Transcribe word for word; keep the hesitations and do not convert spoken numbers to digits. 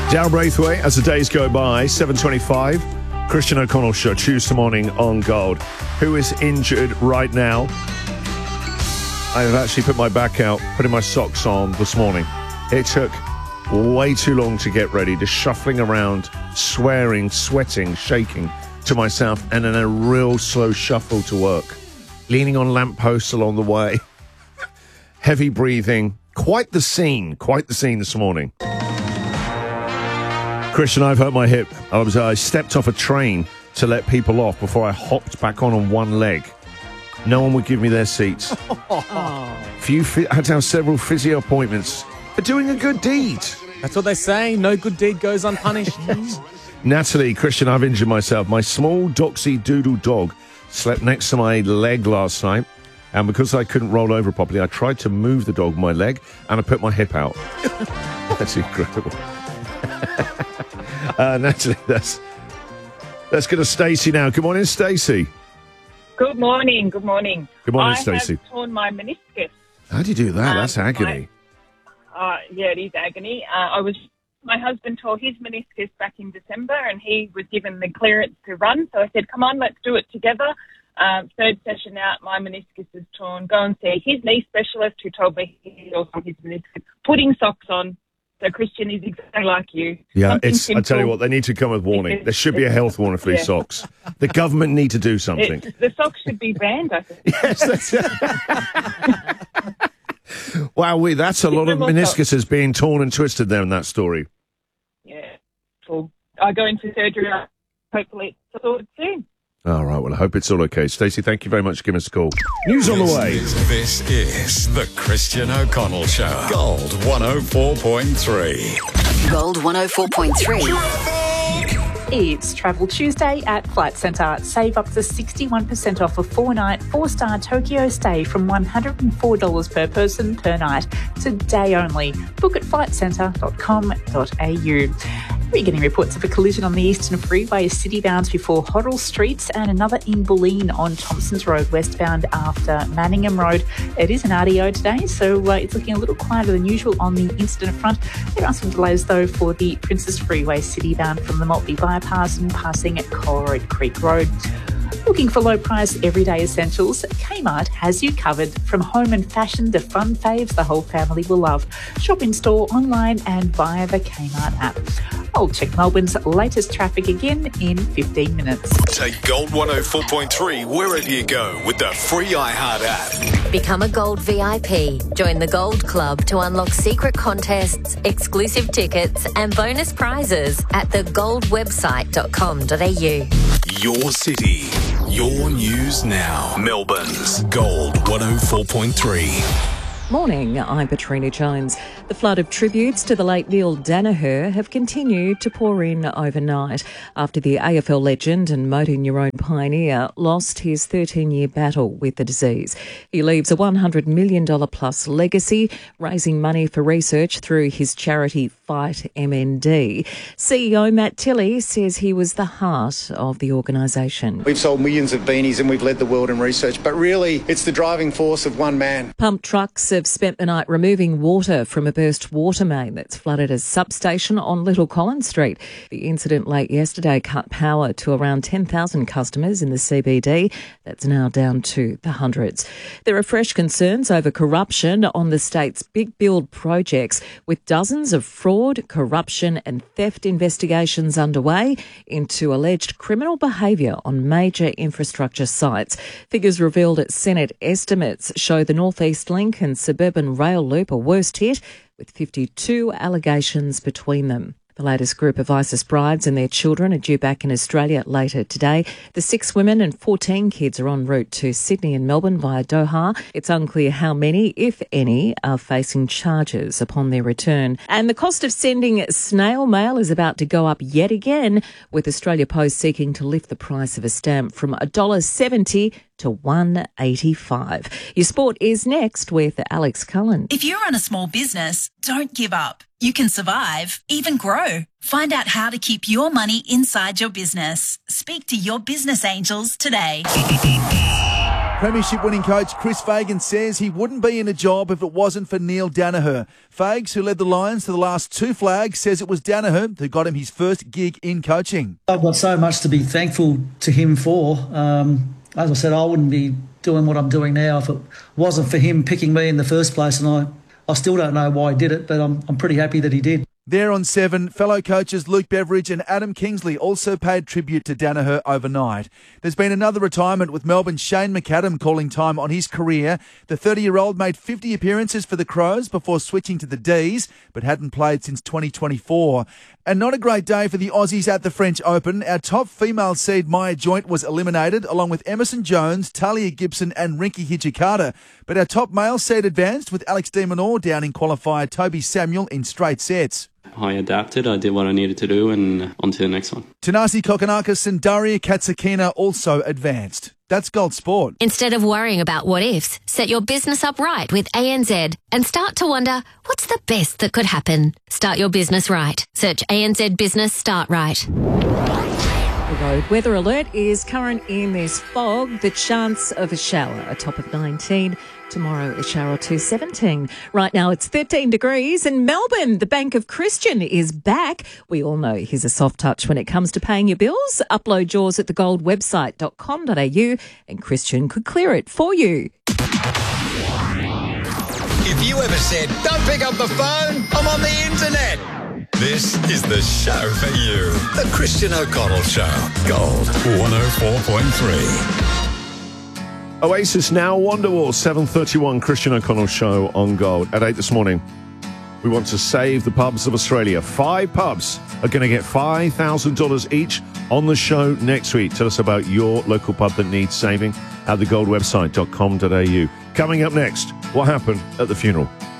Darren Braithwaite, as the days go by, seven twenty-five. Christian O'Connell Show, Tuesday morning on Gold. Who is injured right now? I have actually put my back out, putting my socks on this morning. It took way too long to get ready, just shuffling around, swearing, sweating, shaking to myself, and then a real slow shuffle to work. Leaning on lampposts along the way. Heavy breathing. Quite the scene, quite the scene this morning. Christian, I've hurt my hip. I was I stepped off a train to let people off before I hopped back on on one leg. No one would give me their seats. Oh. Few I had to have several physio appointments for doing a good deed. That's what they say. No good deed goes unpunished. Natalie, Christian, I've injured myself. My small doxy doodle dog slept next to my leg last night, and because I couldn't roll over properly, I tried to move the dog with my leg, and I put my hip out. That's incredible. uh, Natalie, that's let's go to Stacey now. Good morning, Stacey. Good morning. Good morning. Good morning, I Stacey. have torn my meniscus. How do you do that? Um, That's agony. My, uh, yeah, it is agony. Uh, I was. My husband tore his meniscus back in December, and he was given the clearance to run. So I said, "Come on, let's do it together." Um, third session out, my meniscus is torn. Go and see his knee specialist, who told me he also his meniscus. Putting socks on. So Christian is exactly like you. Yeah, Something it's. simple. I tell you what, they need to come with warning. There should be a health warning for these Yeah. socks. The government need to do something. It, the socks should be banned, I think. Yes, that's wow, we that's a lot of meniscuses being torn and twisted there in that story. Yeah. Well, I go into surgery. Hopefully it's sorted soon. All right, well, I hope it's all okay. Stacey, thank you very much for giving us a call. News on the way. This, this is the Christian O'Connell Show. Gold one oh four point three. Gold one oh four point three. It's Travel Tuesday at Flight Centre. Save up to sixty-one percent off a four-night, four-star Tokyo stay from one hundred four dollars per person per night. Today only. Book at flight centre dot com dot a u. We're getting reports of a collision on the Eastern Freeway, citybound before Hoddle Street, and another in Bulleen on Thompsons Road, westbound after Manningham Road. It is an R D O today, so uh, it's looking a little quieter than usual on the incident front. There are some delays, though, for the Princess Freeway, citybound from the Maltby bypass and passing at Colruyt Creek Road. Looking for low-price everyday essentials? Kmart has you covered. From home and fashion to fun faves the whole family will love. Shop in-store, online and via the Kmart app. I'll check Melbourne's latest traffic again in fifteen minutes. Take Gold one oh four point three wherever you go with the free iHeart app. Become a Gold V I P. Join the Gold Club to unlock secret contests, exclusive tickets and bonus prizes at the gold website dot com dot a u. Your city, your news now. Melbourne's Gold one oh four point three. Morning, I'm Patrina Jones. The flood of tributes to the late Neil Danaher have continued to pour in overnight after the A F L legend and motor neurone pioneer lost his thirteen-year battle with the disease. He leaves a one hundred million dollars plus legacy, raising money for research through his charity Fight M N D. C E O Matt Tilley says he was the heart of the organisation. We've sold millions of beanies and we've led the world in research, but really it's the driving force of one man. Pump trucks have spent the night removing water from a burst water main that's flooded a substation on Little Collins Street. The incident late yesterday cut power to around ten thousand customers in the C B D. That's now down to the hundreds. There are fresh concerns over corruption on the state's big build projects, with dozens of fraud, corruption and theft investigations underway into alleged criminal behaviour on major infrastructure sites. Figures revealed at Senate estimates show the North East Link and Suburban Rail Loop are worst hit, with fifty-two allegations between them. The latest group of ISIS brides and their children are due back in Australia later today. The six women and fourteen kids are en route to Sydney and Melbourne via Doha. It's unclear how many, if any, are facing charges upon their return. And the cost of sending snail mail is about to go up yet again, with Australia Post seeking to lift the price of a stamp from one dollar seventy to one dollar eighty-five. Your sport is next with Alex Cullen. If you run a small business, don't give up. You can survive, even grow. Find out how to keep your money inside your business. Speak to your business angels today. Premiership winning coach Chris Fagan says he wouldn't be in a job if it wasn't for Neil Danaher. Fags, who led the Lions to the last two flags, says it was Danaher who got him his first gig in coaching. I've got so much to be thankful to him for. Um, as I said, I wouldn't be doing what I'm doing now if it wasn't for him picking me in the first place, and I, I still don't know why he did it, but I'm, I'm pretty happy that he did. There on Seven, fellow coaches Luke Beveridge and Adam Kingsley also paid tribute to Danaher overnight. There's been another retirement with Melbourne's Shane McAdam calling time on his career. The thirty-year-old made fifty appearances for the Crows before switching to the D's, but hadn't played since twenty twenty-four. And not a great day for the Aussies at the French Open. Our top female seed Maya Joint was eliminated, along with Emerson Jones, Talia Gibson and Rinky Hijikata. But our top male seed advanced with Alex de Minaur downing qualifier Toby Samuel in straight sets. I adapted, I did what I needed to do, and on to the next one. Tanasi Kokonakis and Daria Katsakina also advanced. That's Gold Sport. Instead of worrying about what ifs, set your business up right with A N Z and start to wonder, what's the best that could happen? Start your business right. Search A N Z Business Start Right. The road weather alert is current in this fog. The chance of a shower, a top of nineteen. Tomorrow, a shower or two, seventeen. Right now, it's thirteen degrees. In Melbourne, the Bank of Christian is back. We all know he's a soft touch when it comes to paying your bills. Upload yours at the gold website dot com dot a u and Christian could clear it for you. If you ever said, don't pick up the phone, I'm on the internet. This is the show for you. The Christian O'Connell Show. Gold one oh four point three. Oasis now, Wonderwall, seven thirty-one, Christian O'Connell Show on Gold. At eight this morning, we want to save the pubs of Australia. Five pubs are going to get five thousand dollars each on the show next week. Tell us about your local pub that needs saving at the gold website dot com dot a u. Coming up next, what happened at the funeral?